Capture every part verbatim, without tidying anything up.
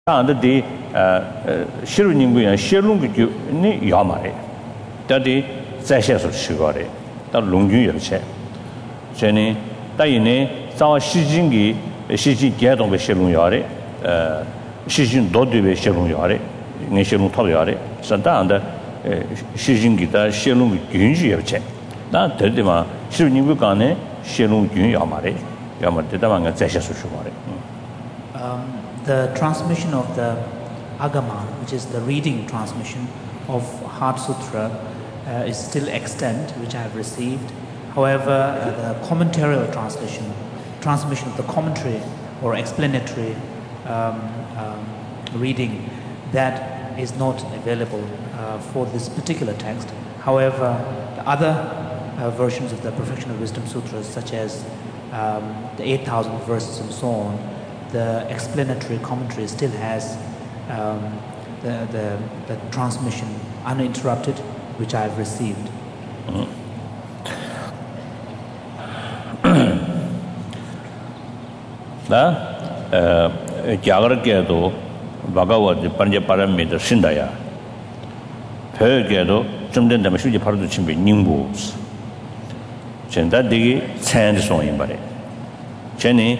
the Shiruningu Shirungu ni Yamare. That the Sashes of Shigore, that Lungu Yache. Jenny, Diane, Saw Shijingi, Shiji Gadon with Shirun Yare, Shijin Dodi with Shirun Yare, Nation Toyare, Santa, Shijingi, Shirun Gunji Yache. That Tedima, Shiruningu Gane, Shirun Gun Yamare, Yamadamanga Sashes of Shigore. The transmission of the Agama, which is the reading transmission of Heart Sutra, uh, is still extant, which I have received. However, uh, the commentarial translation, transmission of the commentary or explanatory um, um, reading, that is not available uh, for this particular text. However, the other uh, versions of the Perfection of Wisdom Sutras, such as um, the eight thousand verses and so on, the explanatory commentary still has um, the, the, the transmission uninterrupted, which I have received. Jagarkedo, Bhagavad, the Panjaparamita Shindaya, Pergedo, Jumden Damashuji Parduchimbi, Nimbus. Chenda Digi, Sand Song in Bari. Jenny,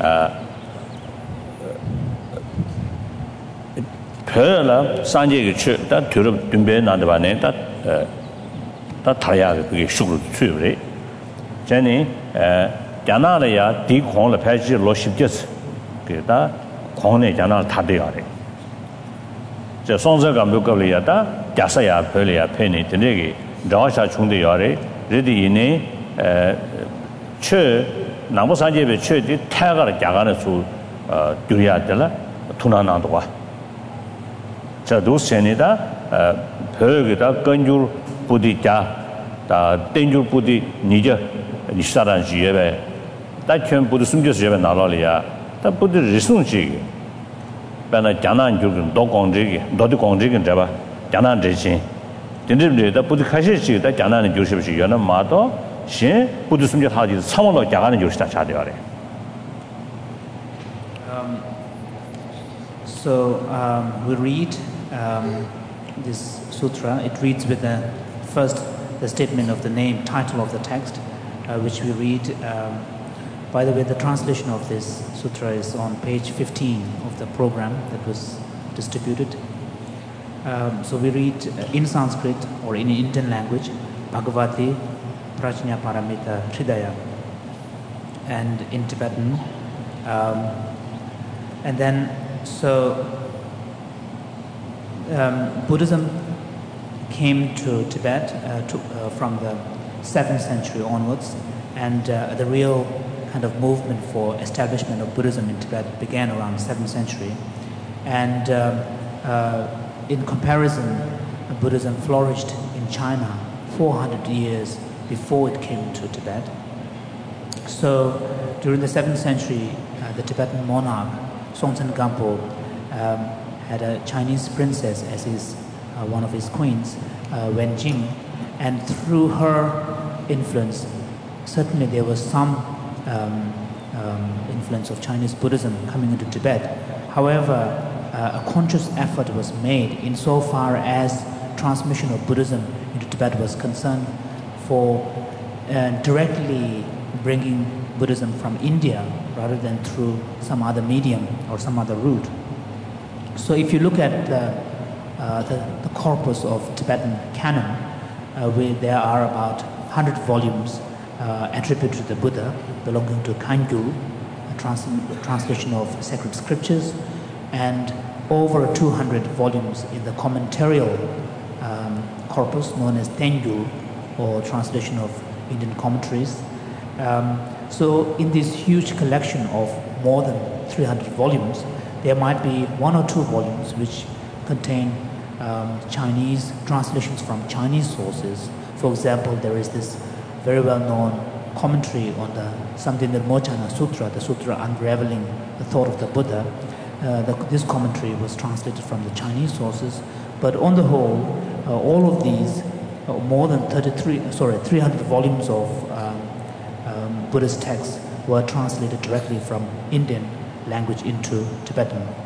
Perla, Sanjay Church, that Turub Dumbe Nandavane, that that Taya, Sugar Turi. Jenny, Janaya, Dick Hong, the Page, Lordship just get that Kone Janal Tadiare. The Sonsa Gambukaviata, Jasaya, Pelia, Penny, Tenegi, Dasha Chundiare, ready in a church, Namosanjay Church, Tagar Jagana to Duriadella, Tunanandwa. Chadu Senida, Pergita, Ganjur Budita, the Danger Budi, Nija, Nisharan Jieve, that can put the Sunjas Jeva Nalalia, that put the Risunji, Bana Janan Jurgen, Dog Jig, Dodi Jig and Java, Janan Jachin. Didn't that put the Kashi, that Janan and Joseph Yana Mato, she put the Sunja Haji, someone like Jagan and Josta Chadiare. So um, we read um, this sutra. It reads with the first the statement of the name, title of the text, uh, which we read. Um, by the way, the translation of this sutra is on page fifteen of the program that was distributed. Um, so we read in Sanskrit or in Indian language, Bhagavati Prajna Paramita Hridaya, and in Tibetan, um, and then. So, um, Buddhism came to Tibet uh, to, uh, from the seventh century onwards, and uh, the real kind of movement for establishment of Buddhism in Tibet began around the seventh century. And uh, uh, in comparison, Buddhism flourished in China four hundred years before it came to Tibet. So, during the seventh century, uh, the Tibetan monarch Songtsen Gampo um, had a Chinese princess as his, uh, one of his queens, uh, Wen Jing, and through her influence, certainly there was some um, um, influence of Chinese Buddhism coming into Tibet. However, uh, a conscious effort was made insofar as transmission of Buddhism into Tibet was concerned for uh, directly bringing Buddhism from India rather than through some other medium or some other route. So if you look at the, uh, the, the corpus of Tibetan canon, uh, where there are about one hundred volumes uh, attributed to the Buddha belonging to Kangyur, a trans translation of sacred scriptures, and over two hundred volumes in the commentarial um, corpus known as Tengyur, or translation of Indian commentaries. Um, so in this huge collection of more than three hundred volumes, there might be one or two volumes which contain um, Chinese translations from Chinese sources. For example, there is this very well-known commentary on the Samdhinirmochana Sutra, the sutra unraveling the thought of the Buddha. Uh, the, this commentary was translated from the Chinese sources, but on the whole, uh, all of these, uh, more than thirty-three, sorry, three hundred volumes of um, um, Buddhist texts were translated directly from Indian language into Tibetan.